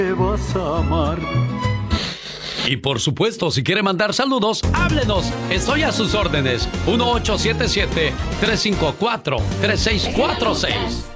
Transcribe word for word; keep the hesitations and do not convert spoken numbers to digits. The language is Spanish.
Me vas a amar. Y por supuesto, si quiere mandar saludos, háblenos. Estoy a sus órdenes. uno ocho siete siete, tres cinco cuatro, tres seis cuatro seis.